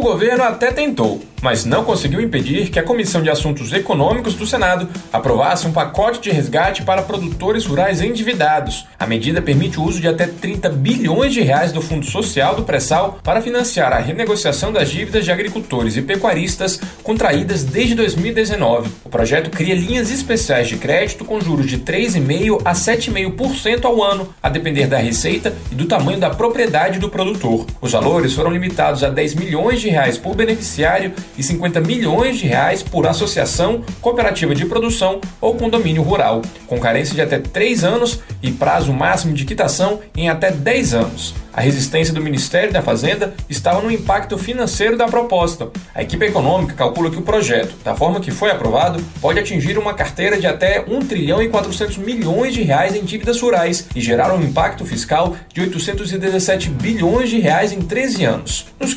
governo até tentou, mas não conseguiu impedir que a Comissão de Assuntos Econômicos do Senado aprovasse um pacote de resgate para produtores rurais endividados. A medida permite o uso de até 30 bilhões de reais do Fundo Social do Pré-Sal para financiar a renegociação das dívidas de agricultores e pecuaristas contraídas desde 2019. O projeto cria linhas especiais de crédito com juros de 3,5% a 7,5% ao ano, a depender da receita e do tamanho da propriedade do produtor. Os valores foram limitados a 10 milhões de reais por beneficiário e 50 milhões de reais por associação, cooperativa de produção ou condomínio rural, com carência de até 3 anos e prazo máximo de quitação em até 10 anos. A resistência do Ministério da Fazenda estava no impacto financeiro da proposta. A equipe econômica calcula que o projeto, da forma que foi aprovado, pode atingir uma carteira de até 1 trilhão e 400 milhões de reais em dívidas rurais e gerar um impacto fiscal de 817 bilhões de reais em 13 anos. Nos